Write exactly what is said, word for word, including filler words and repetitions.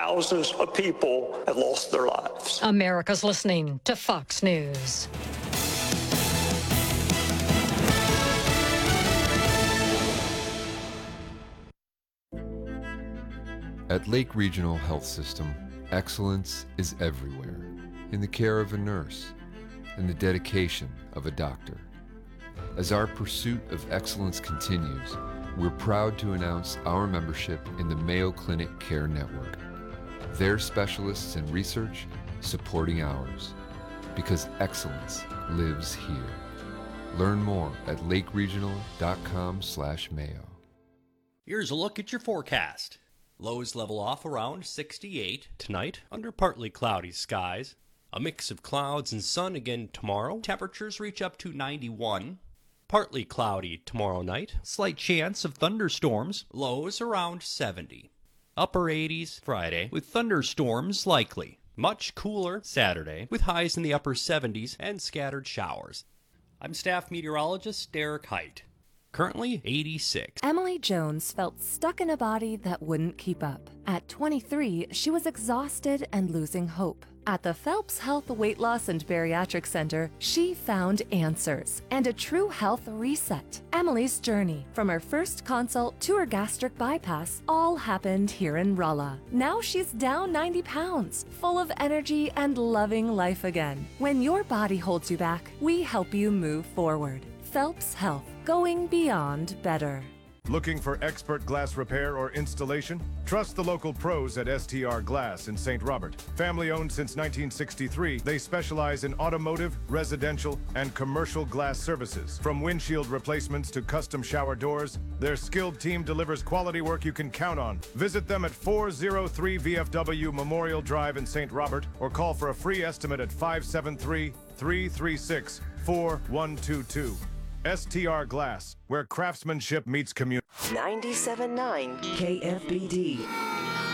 thousands of people have lost their lives. America's listening to Fox News. At Lake Regional Health System, excellence is everywhere, in the care of a nurse and the dedication of a doctor. As our pursuit of excellence continues, we're proud to announce our membership in the Mayo Clinic Care Network. Their specialists in research supporting ours, because excellence lives here. Learn more at lakeregional.com slash Mayo. Here's a look at your forecast. Lows level off around sixty-eight tonight under partly cloudy skies. A mix of clouds and sun again tomorrow. Temperatures reach up to ninety-one. Partly cloudy tomorrow night. Slight chance of thunderstorms. Lows around seventy. Upper eighties Friday with thunderstorms likely. Much cooler Saturday with highs in the upper seventies and scattered showers. I'm staff meteorologist Derek Height. Currently eighty-six. Emily Jones felt stuck in a body that wouldn't keep up. At twenty-three, she was exhausted and losing hope. At the Phelps Health Weight Loss and Bariatric Center, she found answers and a true health reset. Emily's journey, from her first consult to her gastric bypass, all happened here in Rolla. Now she's down ninety pounds, full of energy and loving life again. When your body holds you back, we help you move forward. Phelps Health, going beyond better. Looking for expert glass repair or installation? Trust the local pros at S T R Glass in Saint Robert. Family owned since nineteen sixty-three, they specialize in automotive, residential, and commercial glass services. From windshield replacements to custom shower doors, their skilled team delivers quality work you can count on. Visit them at four oh three V F W Memorial Drive in Saint Robert or call for a free estimate at five seven three, three three six, four one two two. S T R Glass, where craftsmanship meets community. ninety-seven point nine K F B D.